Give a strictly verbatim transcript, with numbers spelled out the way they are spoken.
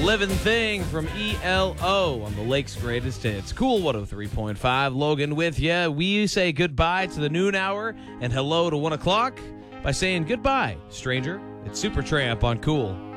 Living Thing from E L O on the Lake's Greatest Hits. Cool one oh three point five. Logan with you. We say goodbye to the noon hour and hello to one o'clock by saying goodbye, stranger. It's Supertramp on Cool.